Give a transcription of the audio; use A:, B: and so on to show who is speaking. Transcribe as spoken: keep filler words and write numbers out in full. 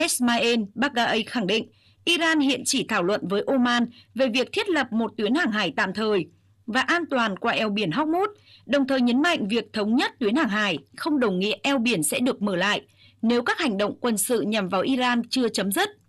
A: Esmail Baghai khẳng định Iran hiện chỉ thảo luận với Oman về việc thiết lập một tuyến hàng hải tạm thời và an toàn qua eo biển Hormuz, đồng thời nhấn mạnh việc thống nhất tuyến hàng hải không đồng nghĩa eo biển sẽ được mở lại nếu các hành động quân sự nhằm vào Iran chưa chấm dứt.